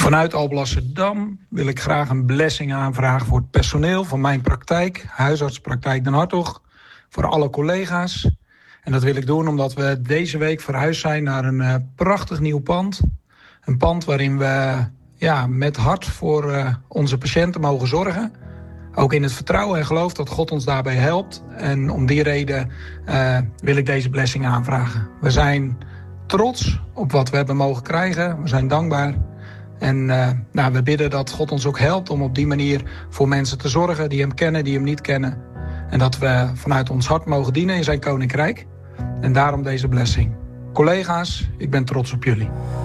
Vanuit Alblasserdam wil ik graag een blessing aanvragen voor het personeel van mijn praktijk, huisartspraktijk Den Hartog, voor alle collega's. En dat wil ik doen omdat we deze week verhuisd zijn naar een prachtig nieuw pand. Een pand waarin we met hart voor onze patiënten mogen zorgen. Ook in het vertrouwen en geloof dat God ons daarbij helpt. En om die reden wil ik deze blessing aanvragen. We zijn trots op wat we hebben mogen krijgen. We zijn dankbaar. En we bidden dat God ons ook helpt om op die manier voor mensen te zorgen die hem kennen, die hem niet kennen. En dat we vanuit ons hart mogen dienen in zijn koninkrijk. En daarom deze blessing. Collega's, ik ben trots op jullie.